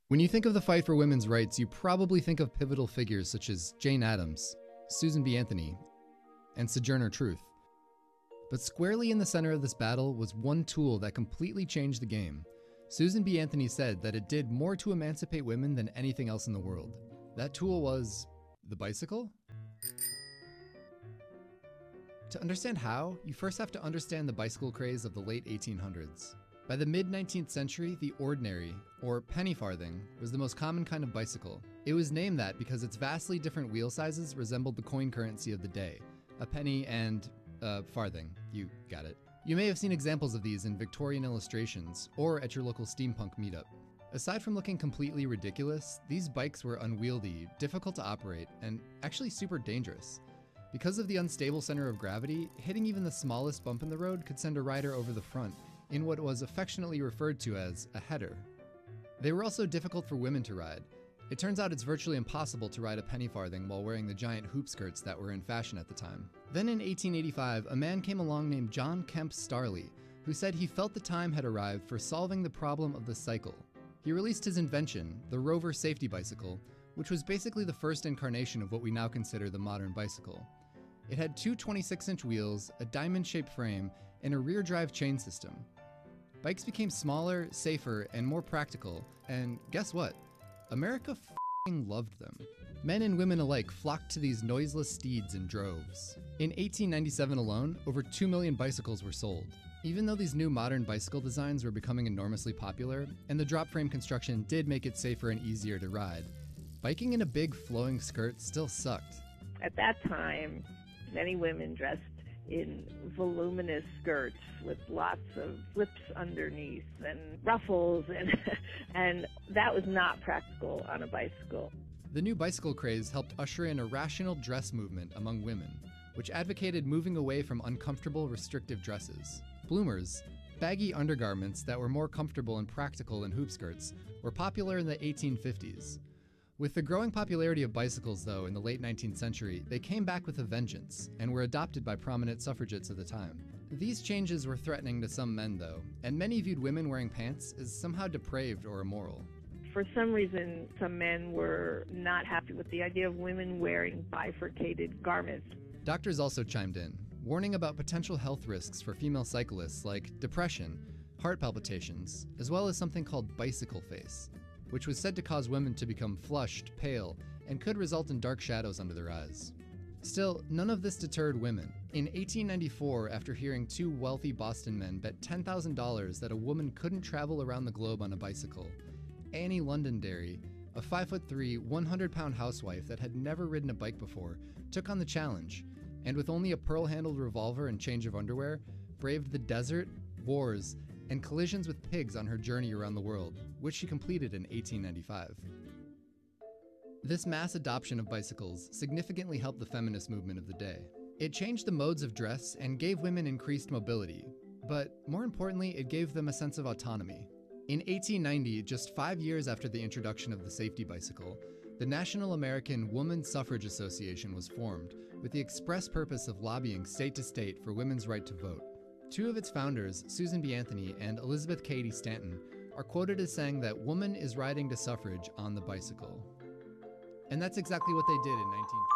When you think of the fight for women's rights, you probably think of pivotal figures such as Jane Addams, Susan B. Anthony, and Sojourner Truth. But squarely in the center of this battle was one tool that completely changed the game. Susan B. Anthony said that it did more to emancipate women than anything else in the world. That tool was the bicycle? To understand how, you first have to understand the bicycle craze of the late 1800s. By the mid-19th century, the ordinary, or penny farthing, was the most common kind of bicycle. It was named that because its vastly different wheel sizes resembled the coin currency of the day, a penny and a farthing. You got it. You may have seen examples of these in Victorian illustrations, or at your local steampunk meetup. Aside from looking completely ridiculous, these bikes were unwieldy, difficult to operate, and actually super dangerous. Because of the unstable center of gravity, hitting even the smallest bump in the road could send a rider over the front, in what was affectionately referred to as a header. They were also difficult for women to ride. It turns out it's virtually impossible to ride a penny farthing while wearing the giant hoop skirts that were in fashion at the time. Then in 1885, a man came along named John Kemp Starley, who said he felt the time had arrived for solving the problem of the cycle. He released his invention, the Rover safety bicycle, which was basically the first incarnation of what we now consider the modern bicycle. It had two 26-inch wheels, a diamond-shaped frame, and a rear-drive chain system. Bikes became smaller, safer, and more practical, and guess what? America f***ing loved them. Men and women alike flocked to these noiseless steeds in droves. In 1897 alone, over 2 million bicycles were sold. Even though these new modern bicycle designs were becoming enormously popular, and the drop frame construction did make it safer and easier to ride, biking in a big flowing skirt still sucked. At that time, many women dressed in voluminous skirts with lots of flips underneath and ruffles, and that was not practical on a bicycle. The new bicycle craze helped usher in a rational dress movement among women, which advocated moving away from uncomfortable, restrictive dresses. Bloomers, baggy undergarments that were more comfortable and practical than hoop skirts, were popular in the 1850s. With the growing popularity of bicycles, though, in the late 19th century, they came back with a vengeance, and were adopted by prominent suffragettes of the time. These changes were threatening to some men, though, and many viewed women wearing pants as somehow depraved or immoral. For some reason, some men were not happy with the idea of women wearing bifurcated garments. Doctors also chimed in, warning about potential health risks for female cyclists like depression, heart palpitations, as well as something called bicycle face, which was said to cause women to become flushed, pale, and could result in dark shadows under their eyes. Still, none of this deterred women. In 1894, after hearing two wealthy Boston men bet $10,000 that a woman couldn't travel around the globe on a bicycle, Annie Londonderry, a 5'3", 100-pound housewife that had never ridden a bike before, took on the challenge, and with only a pearl-handled revolver and change of underwear, braved the desert, wars, and collisions with pigs on her journey around the world, which she completed in 1895. This mass adoption of bicycles significantly helped the feminist movement of the day. It changed the modes of dress and gave women increased mobility, but more importantly, it gave them a sense of autonomy. In 1890, just 5 years after the introduction of the safety bicycle, the National American Woman Suffrage Association was formed with the express purpose of lobbying state to state for women's right to vote. Two of its founders, Susan B. Anthony and Elizabeth Cady Stanton, are quoted as saying that woman is riding to suffrage on the bicycle. And that's exactly what they did in 1950.